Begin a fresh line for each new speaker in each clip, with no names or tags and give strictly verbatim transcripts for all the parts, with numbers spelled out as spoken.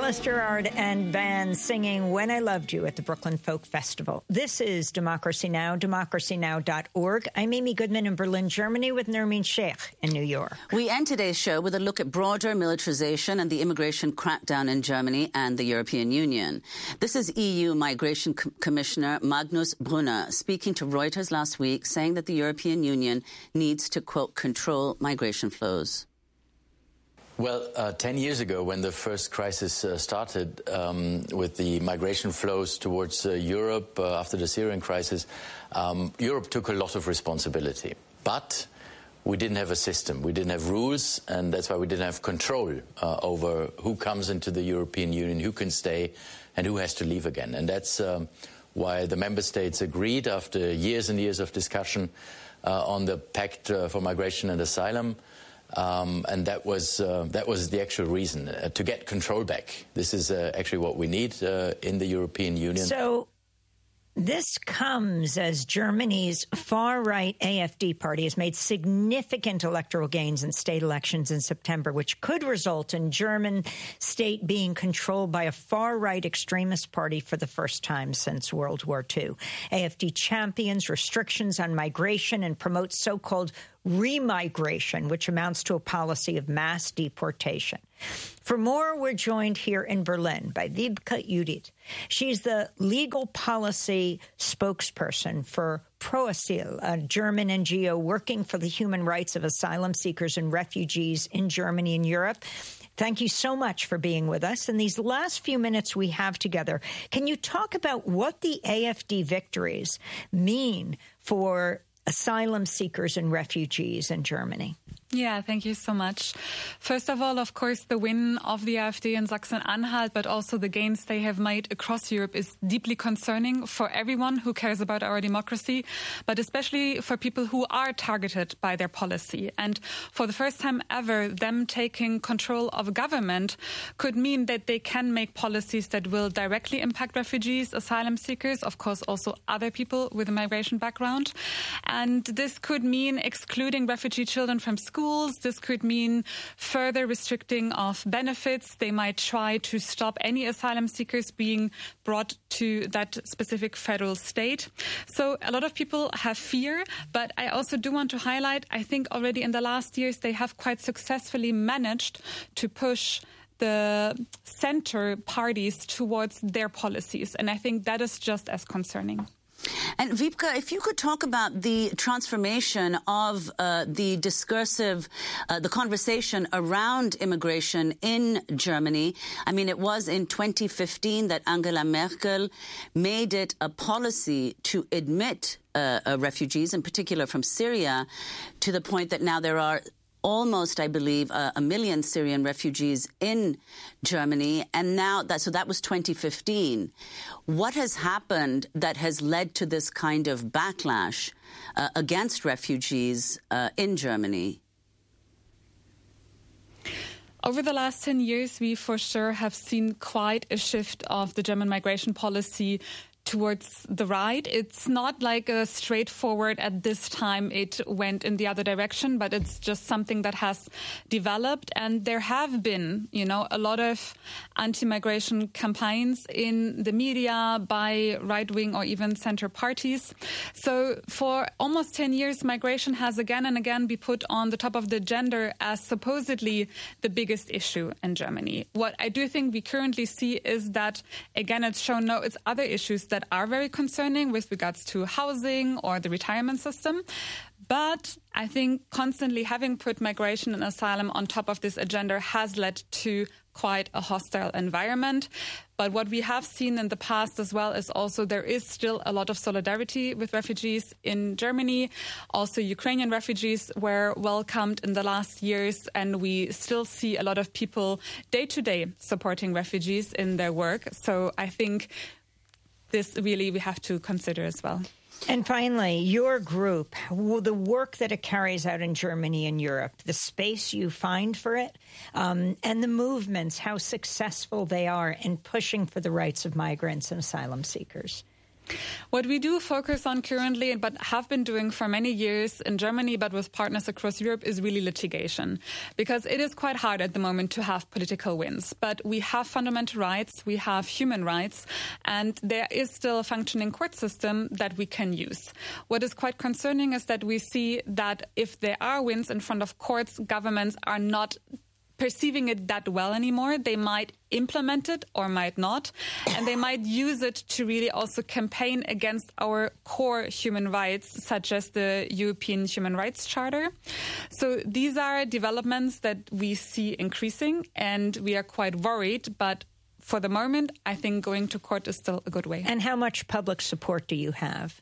Alice Gerrard and band singing When I Loved You at the Brooklyn Folk Festival. This is Democracy Now!, democracy now dot org. I'm Amy Goodman in Berlin, Germany, with Nermeen Sheikh in New York.
We end today's show with a look at broader militarization and the immigration crackdown in Germany and the European Union. This is E U Migration C- Commissioner Magnus Brunner speaking to Reuters last week, saying that the European Union needs to, quote, control migration flows.
Well, uh, ten years ago, when the first crisis uh, started um, with the migration flows towards uh, Europe uh, after the Syrian crisis, um, Europe took a lot of responsibility. But we didn't have a system, we didn't have rules, and that's why we didn't have control uh, over who comes into the European Union, who can stay, and who has to leave again. And that's um, why the member states agreed, after years and years of discussion, uh, on the Pact uh, for Migration and Asylum. Um, and that was uh, that was the actual reason, uh, to get control back. This is uh, actually what we need uh, in the European Union.
So this comes as Germany's far-right A F D party has made significant electoral gains in state elections in September, which could result in German state being controlled by a far-right extremist party for the first time since World War Two. A F D champions restrictions on migration and promotes so-called remigration, which amounts to a policy of mass deportation. For more, we're joined here in Berlin by Wiebke Judith. She's the legal policy spokesperson for ProAsyl, a German N G O working for the human rights of asylum seekers and refugees in Germany and Europe. Thank you so much for being with us. In these last few minutes we have together, can you talk about what the A F D victories mean for asylum seekers and refugees in Germany?
Yeah, thank you so much. First of all, of course, the win of the AfD in Sachsen-Anhalt, but also the gains they have made across Europe is deeply concerning for everyone who cares about our democracy, but especially for people who are targeted by their policy. And for the first time ever, them taking control of a government could mean that they can make policies that will directly impact refugees, asylum seekers, of course, also other people with a migration background. And this could mean excluding refugee children from schools. This could mean further restricting of benefits. They might try to stop any asylum seekers being brought to that specific federal state. So a lot of people have fear, but I also do want to highlight, I think already in the last years, they have quite successfully managed to push the center parties towards their policies. And I think that is just as concerning.
And Wiebke, if you could talk about the transformation of uh, the discursive, uh, the conversation around immigration in Germany. I mean, it was in twenty fifteen that Angela Merkel made it a policy to admit uh, uh, refugees, in particular from Syria, to the point that now there are almost, I believe, uh, a million Syrian refugees in Germany. And now, that so that was twenty fifteen. What has happened that has led to this kind of backlash uh, against refugees uh, in Germany?
Over the last ten years, we for sure have seen quite a shift of the German migration policy towards the right. It's not like a straightforward, at this time it went in the other direction, but it's just something that has developed. And there have been, you know, a lot of anti-migration campaigns in the media by right-wing or even center parties. So for almost ten years, migration has again and again been put on the top of the agenda as supposedly the biggest issue in Germany. What I do think we currently see is that, again, it's shown, no, it's other issues that are very concerning with regards to housing or the retirement system. But I think constantly having put migration and asylum on top of this agenda has led to quite a hostile environment. But what we have seen in the past as well is also there is still a lot of solidarity with refugees in Germany. Also, Ukrainian refugees were welcomed in the last years, and we still see a lot of people day to day supporting refugees in their work. So I think this really we have to consider as well.
And finally, your group, the work that it carries out in Germany and Europe, the space you find for it, um, and the movements, how successful they are in pushing for the rights of migrants and asylum seekers.
What we do focus on currently, but have been doing for many years in Germany, but with partners across Europe, is really litigation. Because it is quite hard at the moment to have political wins. But we have fundamental rights, we have human rights, and there is still a functioning court system that we can use. What is quite concerning is that we see that if there are wins in front of courts, governments are not perceiving it that well anymore. They might implement it or might not, and they might use it to really also campaign against our core human rights, such as the European Human Rights Charter. So these are developments that we see increasing, and we are quite worried, but for the moment, I think going to court is still a good way.
And how much public support do you have?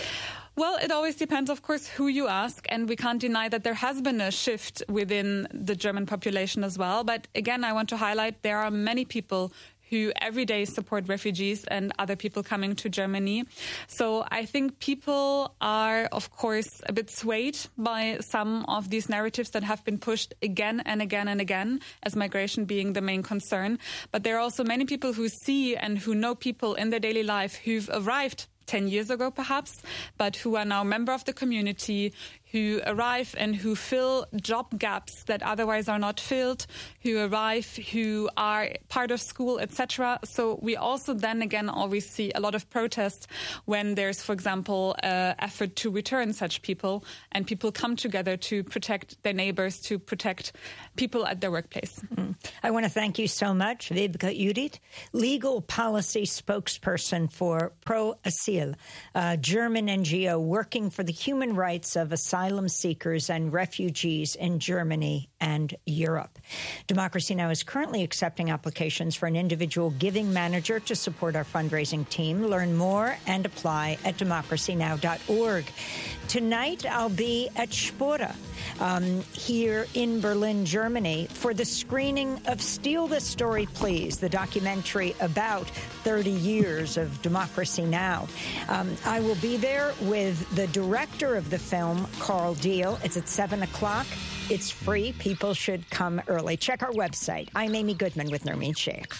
Well, it always depends, of course, who you ask, and we can't deny that there has been a shift within the German population as well. But again, I want to highlight there are many people who every day support refugees and other people coming to Germany. So I think people are, of course, a bit swayed by some of these narratives that have been pushed again and again and again, as migration being the main concern. But there are also many people who see and who know people in their daily life who've arrived ten years ago, perhaps, but who are now a member of the community, who arrive and who fill job gaps that otherwise are not filled, who arrive, who are part of school, et cetera. So we also then again always see a lot of protest when there's, for example, an effort to return such people, and people come together to protect their neighbors, to protect people at their workplace.
Mm. I want to thank you so much, Wiebke Udith, legal policy spokesperson for Pro Asyl, a German N G O working for the human rights of asylum asylum seekers and refugees in Germany and Europe. Democracy Now! Is currently accepting applications for an individual giving manager to support our fundraising team. Learn more and apply at democracy now dot org. Tonight, I'll be at Spora um, here in Berlin, Germany, for the screening of Steal This Story, Please, the documentary about thirty years of Democracy Now! Um, I will be there with the director of the film, Carl Deal. It's at seven o'clock. It's free. People should come early. Check our website. I'm Amy Goodman with Nermeen Sheikh.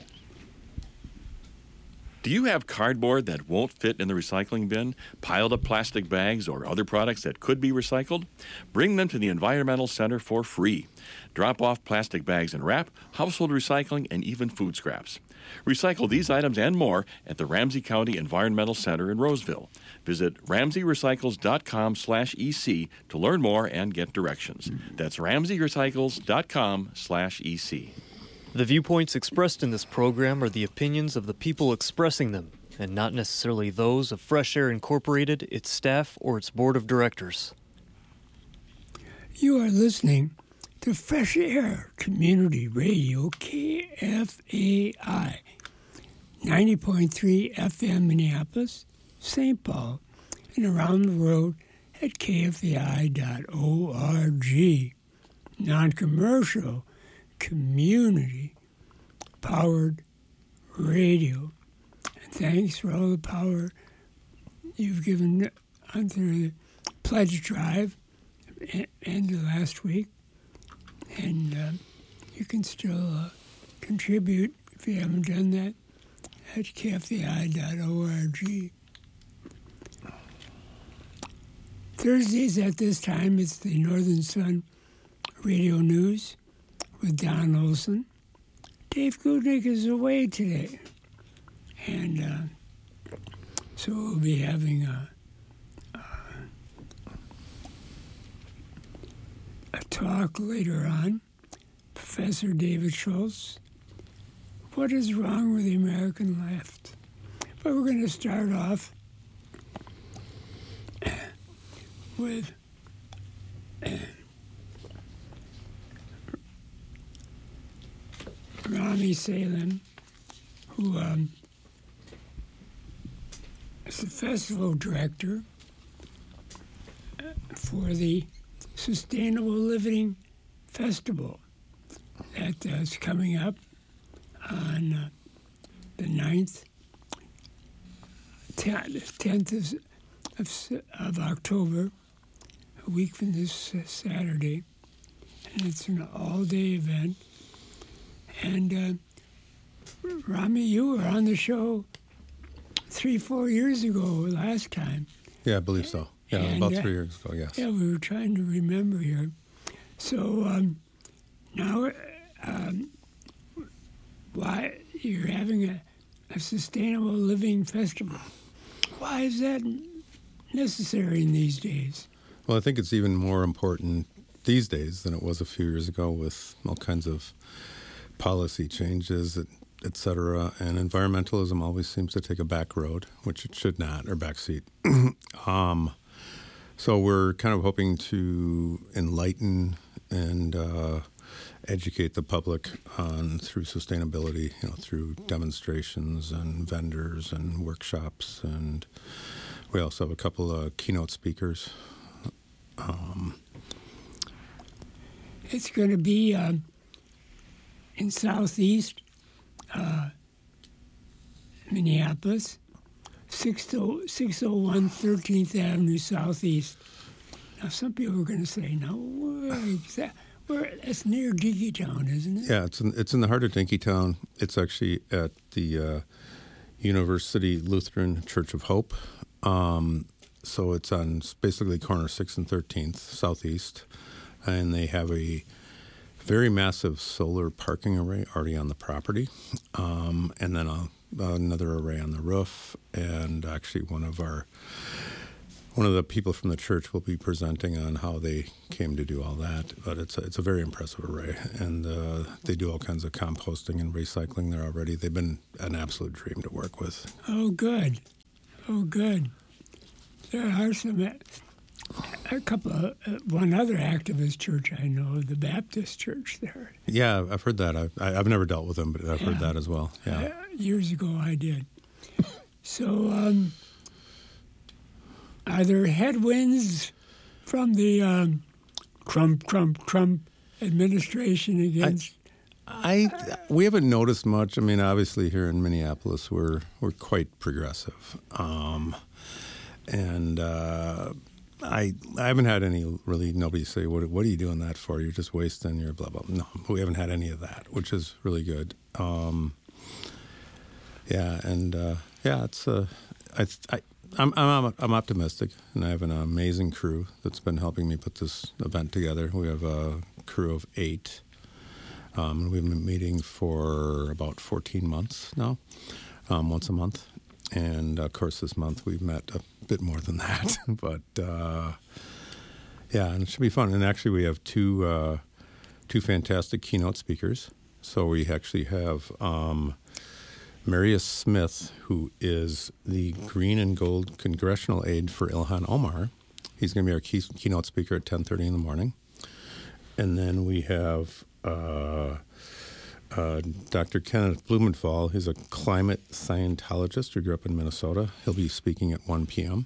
Do you have cardboard that won't fit in the recycling bin, piled up plastic bags, or other products that could be recycled? Bring them to the Environmental Center for free. Drop off plastic bags and wrap, household recycling, and even food scraps. Recycle these items and more at the Ramsey County Environmental Center in Roseville. Visit ramsey recycles dot com slash E C to learn more and get directions. That's ramsey recycles dot com slash E C.
The viewpoints expressed in this program are the opinions of the people expressing them, and not necessarily those of Fresh Air Incorporated, its staff, or its board of directors.
You are listening to Fresh Air Community Radio, K F A I, ninety point three F M Minneapolis, Saint Paul, and around the world at K F A I dot org. Non-commercial, community-powered radio. And thanks for all the power you've given under the pledge drive end of last week. And uh, you can still uh, contribute if you haven't done that at K F A I dot org. Thursdays at this time, it's the Northern Sun Radio News with Don Olson. Dave Goodnick is away today. And uh, so we'll be having a, a, a talk later on. Professor David Schultz, what is wrong with the American left? But we're going to start off with Rami Salem, who um, is the festival director for the Sustainable Living Festival that uh, is coming up on uh, the ninth, tenth of, of, of October, a week from this uh, Saturday, and it's an all-day event. And uh, Rami, you were on the show three, four years ago last time.
Yeah, I believe so. Yeah,
And,
about
uh,
three years ago, yes.
Yeah, we were trying to remember here. So um, now, um, why you're having a, a sustainable living festival? Why is that necessary in these days?
Well, I think it's even more important these days than it was a few years ago with all kinds of policy changes, et cetera. And environmentalism always seems to take a back road, which it should not, or back seat. um, so we're kind of hoping to enlighten and uh, educate the public on through sustainability, you know, through demonstrations and vendors and workshops, and we also have a couple of keynote speakers. Um,
It's going to be um, in Southeast uh, Minneapolis, six oh one thirteenth Avenue Southeast. Now, some people are going to say, no, where is that? Where, that's near Dinkytown, isn't it?
Yeah, it's in, it's in the heart of Dinkytown. It's actually at the uh, University Lutheran Church of Hope. Um, so it's on it's basically corner sixth and thirteenth, Southeast. And they have a very massive solar parking array already on the property, um, and then a, another array on the roof. And actually, one of our one of the people from the church will be presenting on how they came to do all that. But it's a, it's a very impressive array, and uh, they do all kinds of composting and recycling there already. They've been an absolute dream to work with.
Oh, good. Oh, good. There are some. A couple of, uh, one other activist church I know, the Baptist church there.
Yeah, I've heard that. I've, I've never dealt with them, but I've
Yeah.
heard that as well. Yeah.
Uh, years ago I did. So, um, are there headwinds from the um, Trump, Trump, Trump administration against?
I we haven't noticed much. I mean, obviously here in Minneapolis, we're we're quite progressive, um, and. Uh, I I haven't had any really nobody say what what are you doing that for? You're just wasting your blah blah. No, we haven't had any of that, which is really good. Um, yeah, and uh, yeah, it's uh, I I I'm I'm I'm optimistic, and I have an amazing crew that's been helping me put this event together. We have a crew of eight, um, and we've been meeting for about fourteen months now, um, once a month. And, of course, this month we've met a bit more than that. but, uh, yeah, and it should be fun. And actually we have two uh, two fantastic keynote speakers. So we actually have um, Marius Smith, who is the Green and Gold Congressional Aide for Ilhan Omar. He's going to be our key- keynote speaker at ten thirty in the morning. And then we have... Uh, Uh, Doctor Kenneth Blumenthal, who's a climate Scientologist who grew up in Minnesota. He'll be speaking at one p.m.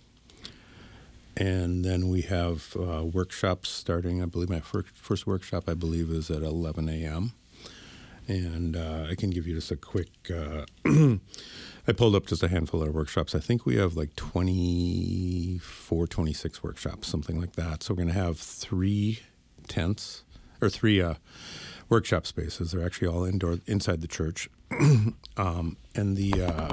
And then we have uh, workshops starting, I believe my first, first workshop, I believe, is at eleven a.m. And uh, I can give you just a quick, uh, I pulled up just a handful of workshops. I think we have like twenty-four, twenty-six workshops, something like that. So we're going to have three tents, or three uh workshop spaces. They're actually all indoor inside the church. um, and the uh,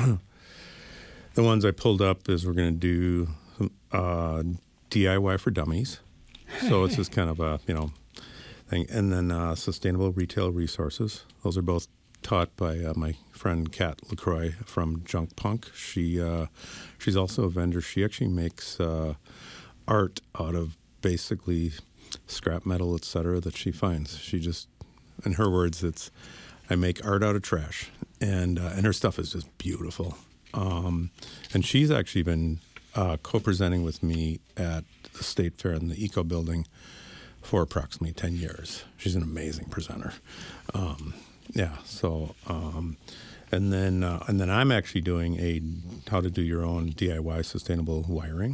the ones I pulled up is we're going to do some, uh, D I Y for dummies. So it's just kind of a, you know, thing. And then uh, sustainable retail resources. Those are both taught by uh, my friend Kat LaCroix from Junk Punk. She uh, she's also a vendor. She actually makes uh, art out of basically scrap metal, et cetera, that she finds. She just, in her words, it's, I make art out of trash. And uh, and her stuff is just beautiful. Um, and she's actually been uh, co-presenting with me at the State Fair in the Eco Building for approximately ten years. She's an amazing presenter. Um, yeah, so, um, and then uh, and then I'm actually doing a how to do your own D I Y sustainable wiring.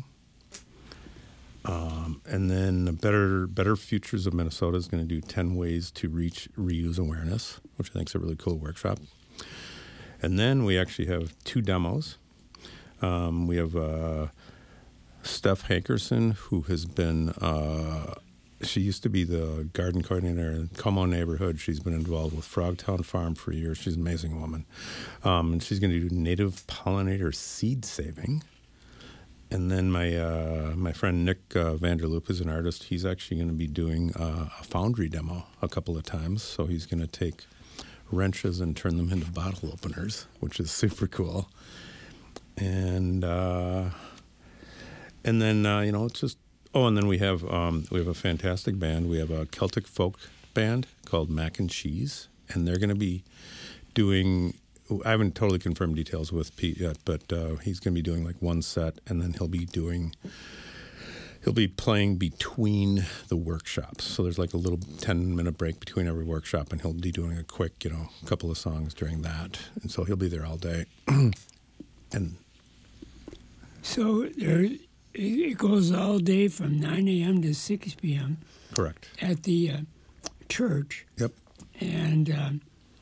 Um, and then Better Better Futures of Minnesota is going to do ten ways to reach reuse awareness, which I think is a really cool workshop. And then we actually have two demos. Um, we have uh, Steph Hankerson, who has been, uh, she used to be the garden coordinator in Como neighborhood. She's been involved with Frogtown Farm for years. She's an amazing woman. Um, and she's going to do native pollinator seed saving. And then my uh, my friend Nick uh, Vanderloop is an artist. He's actually going to be doing uh, a foundry demo a couple of times. So he's going to take wrenches and turn them into bottle openers, which is super cool. And uh, and then uh, you know it's just oh, and then we have um, we have a fantastic band. We have a Celtic folk band called Mac and Cheese, and they're going to be doing. I haven't totally confirmed details with Pete yet, but uh, he's going to be doing like one set, and then he'll be doing, he'll be playing between the workshops. So there's like a little ten-minute break between every workshop, and he'll be doing a quick, you know, couple of songs during that. And so he'll be there all day. and
So there, it goes all day from nine a.m. to six p.m.
Correct.
At the uh, church.
Yep.
And... Um,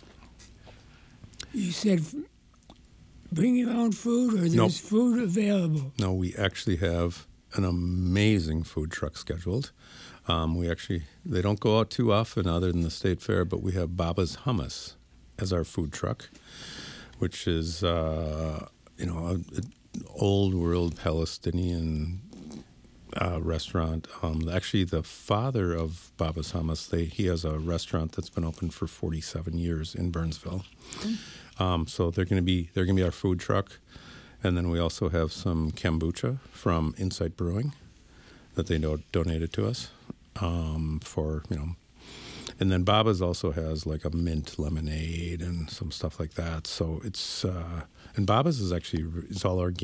You said bring your own food, or there's
nope.
food available?
No, we actually have an amazing food truck scheduled. Um, we actually, they don't go out too often other than the State Fair, but we have Baba's Hummus as our food truck, which is, uh, you know, an old world Palestinian uh, restaurant. Um, actually, the father of Baba's Hummus, they, he has a restaurant that's been open for forty-seven years in Burnsville. Mm. Um, so they're going to be they're going to be our food truck, and then we also have some kombucha from Insight Brewing that they do- donated to us um, for you know, and then Baba's also has like a mint lemonade and some stuff like that. So it's uh, and Baba's is actually it's all organic.